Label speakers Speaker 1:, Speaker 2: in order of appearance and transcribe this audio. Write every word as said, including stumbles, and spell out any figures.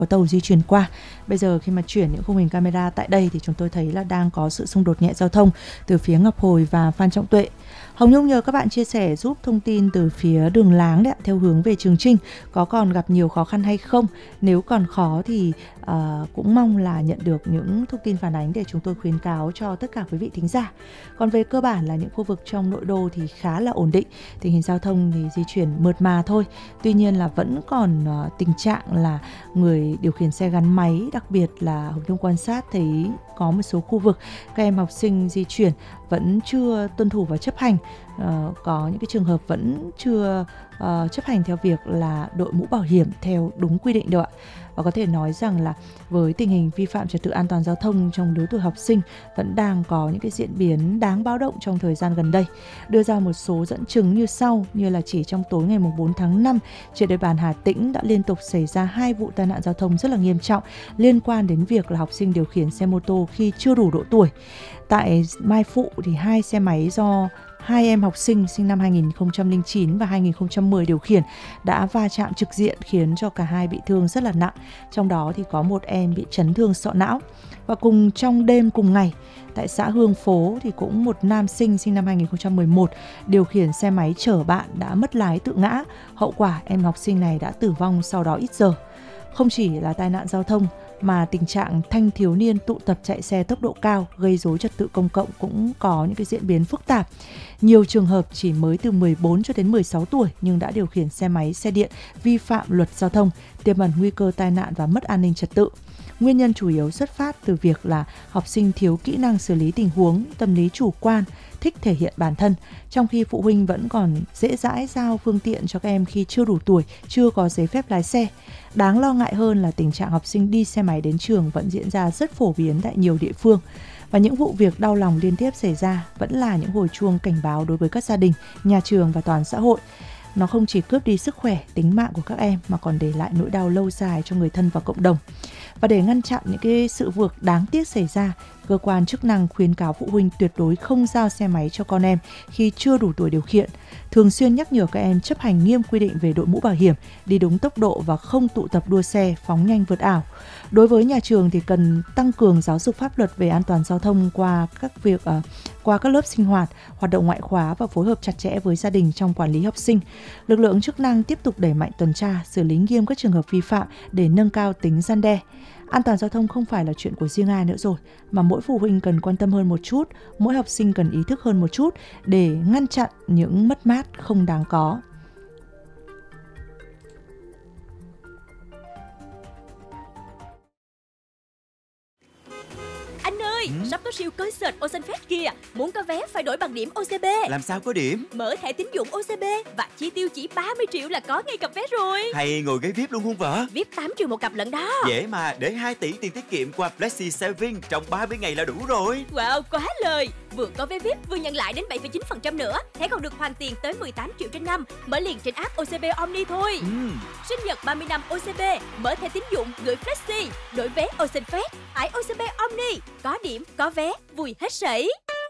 Speaker 1: có tàu di chuyển qua. Bây giờ khi mà chuyển những khung hình camera tại đây thì chúng tôi thấy là đang có sự xung đột nhẹ giao thông từ phía Ngọc Hồi và Phan Trọng Tuệ. Hồng Nhung nhờ các bạn chia sẻ giúp thông tin từ phía đường láng đấy, theo hướng về Trường Chinh có còn gặp nhiều khó khăn hay không? Nếu còn khó thì uh, cũng mong là nhận được những thông tin phản ánh để chúng tôi khuyến cáo cho tất cả quý vị thính giả. Còn về cơ bản là những khu vực trong nội đô thì khá là ổn định, tình hình giao thông thì di chuyển mượt mà thôi. Tuy nhiên là vẫn còn uh, tình trạng là người điều khiển xe gắn máy, đặc biệt là Hồng Nhung quan sát thấy có một số khu vực các em học sinh di chuyển vẫn chưa tuân thủ và chấp hành. Uh, có những cái trường hợp vẫn chưa uh, chấp hành theo việc là đội mũ bảo hiểm theo đúng quy định đâu ạ. Và có thể nói rằng là với tình hình vi phạm trật tự an toàn giao thông trong lứa tuổi học sinh vẫn đang có những cái diễn biến đáng báo động trong thời gian gần đây. Đưa ra một số dẫn chứng như sau, như là chỉ trong tối ngày bốn tháng năm, trên địa bàn Hà Tĩnh đã liên tục xảy ra hai vụ tai nạn giao thông rất là nghiêm trọng liên quan đến việc là học sinh điều khiển xe mô tô khi chưa đủ độ tuổi. Tại Mai Phụ thì hai xe máy do hai em học sinh sinh năm hai nghìn không trăm lẻ chín và hai nghìn không trăm mười điều khiển đã va chạm trực diện khiến cho cả hai bị thương rất là nặng. Trong đó thì có một em bị chấn thương sọ não. Và cùng trong đêm cùng ngày, tại xã Hương Phố thì cũng một nam sinh sinh năm hai nghìn không trăm mười một điều khiển xe máy chở bạn đã mất lái tự ngã. Hậu quả em học sinh này đã tử vong sau đó ít giờ. Không chỉ là tai nạn giao thông mà tình trạng thanh thiếu niên tụ tập chạy xe tốc độ cao gây rối trật tự công cộng cũng có những cái diễn biến phức tạp. Nhiều trường hợp chỉ mới từ mười bốn cho đến mười sáu tuổi nhưng đã điều khiển xe máy, xe điện vi phạm luật giao thông, tiềm ẩn nguy cơ tai nạn và mất an ninh trật tự. Nguyên nhân chủ yếu xuất phát từ việc là học sinh thiếu kỹ năng xử lý tình huống, tâm lý chủ quan, thích thể hiện bản thân, trong khi phụ huynh vẫn còn dễ dãi giao phương tiện cho các em khi chưa đủ tuổi, chưa có giấy phép lái xe. Đáng lo ngại hơn là tình trạng học sinh đi xe máy đến trường vẫn diễn ra rất phổ biến tại nhiều địa phương. Và những vụ việc đau lòng liên tiếp xảy ra vẫn là những hồi chuông cảnh báo đối với các gia đình, nhà trường và toàn xã hội. Nó không chỉ cướp đi sức khỏe, tính mạng của các em mà còn để lại nỗi đau lâu dài cho người thân và cộng đồng. Và để ngăn chặn những cái sự việc đáng tiếc xảy ra, cơ quan chức năng khuyến cáo phụ huynh tuyệt đối không giao xe máy cho con em khi chưa đủ tuổi điều khiển, thường xuyên nhắc nhở các em chấp hành nghiêm quy định về đội mũ bảo hiểm, đi đúng tốc độ và không tụ tập đua xe, phóng nhanh vượt ảo. Đối với nhà trường thì cần tăng cường giáo dục pháp luật về an toàn giao thông qua các việc uh, qua các lớp sinh hoạt, hoạt động ngoại khóa và phối hợp chặt chẽ với gia đình trong quản lý học sinh. Lực lượng chức năng tiếp tục đẩy mạnh tuần tra, xử lý nghiêm các trường hợp vi phạm để nâng cao tính răn đe. An toàn giao thông không phải là chuyện của riêng ai nữa rồi, mà mỗi phụ huynh cần quan tâm hơn một chút, mỗi học sinh cần ý thức hơn một chút để ngăn chặn những mất mát không đáng có.
Speaker 2: Anh ơi, ừ? sắp có siêu concert Ocean Fest kìa. Muốn có vé phải đổi bằng điểm ô xê bê.
Speaker 3: Làm sao có điểm?
Speaker 2: Mở thẻ tín dụng ô xê bê và chi tiêu chỉ ba mươi triệu là có ngay cặp vé rồi.
Speaker 3: Hay ngồi ghế vi ai pi luôn không vợ?
Speaker 2: vi ai pi tám triệu một cặp lận đó.
Speaker 3: Dễ mà, để hai tỷ tiền tiết kiệm qua Flexi Saving trong ba mươi ngày là đủ rồi.
Speaker 2: Wow, quá lời. Vừa có vé vi ai pi vừa nhận lại đến bảy phẩy chín phần trăm nữa. Thẻ còn được hoàn tiền tới mười tám triệu trên năm. Mở liền trên app ô xê bê Omni thôi.
Speaker 3: ừ.
Speaker 2: Sinh nhật ba mươi năm ô xê bê, mở thẻ tín dụng gửi Flexi, đổi vé Ocean Fest, tải ô xê bê Omni. Có điểm, có vé, vui hết sảy.